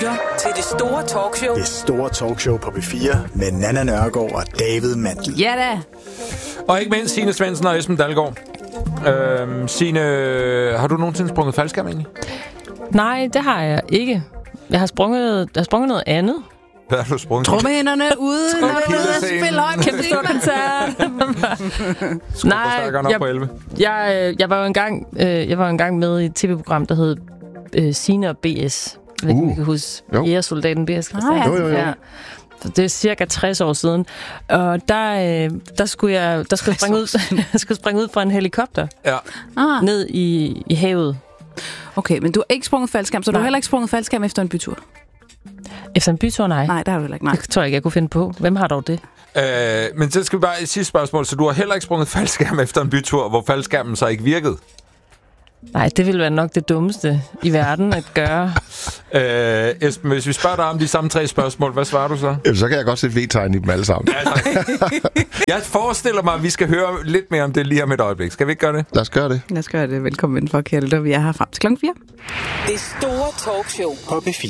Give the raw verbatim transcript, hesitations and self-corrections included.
Til det store talkshow. Det store talkshow på B fire med Nanna Nørgaard og David Mandel. Ja da. Og ikke mindst Signe Svendsen og Esben Dalgaard. Øhm, Signe, har du nogensinde sprunget faldskærm egentlig? Nej, det har jeg ikke. Jeg har sprunget, jeg har sprunget noget andet. Hvad har du sprunget? Trummehænderne ude, når du er ude at spille højt. Kæmpe stor koncert. Nej, jeg, jeg, jeg var jo engang, øh, jeg var jo engang med i et tv-program, der hed øh, Signe og B S. Jeg ved ikke, om I kan huske Jægersoldaten B S Christiansen. Ah, ja. Jo, jo, jo. Ja. Det er cirka tres år siden. Og der, øh, der skulle jeg, der skulle jeg springe ud, jeg skulle springe ud fra en helikopter. Ja. Ah. Ned i, i havet. Okay, men du har ikke sprunget faldskærm, så Nej. Du har heller ikke sprunget faldskærm efter en bytur? Efter en bytur, nej. Nej, det har du heller ikke. Nej. Det tror jeg ikke, jeg kunne finde på. Hvem har dog det? Øh, men så skal vi bare et sidste spørgsmål. Så du har heller ikke sprunget faldskærm efter en bytur, hvor faldskærmen så ikke virkede? Nej, det ville være nok det dummeste i verden at gøre. øh, Esben, hvis vi spørger dig om de samme tre spørgsmål, hvad svarer du så? Jamen, så kan jeg godt se V-tegn i dem alle sammen. Ja, jeg forestiller mig, at vi skal høre lidt mere om det lige om et øjeblik. Skal vi ikke gøre det? Lad os gøre det. Lad os gøre det. Velkommen for, kære lytter. Vi er her frem til klokken fire. Det store talkshow på B fire.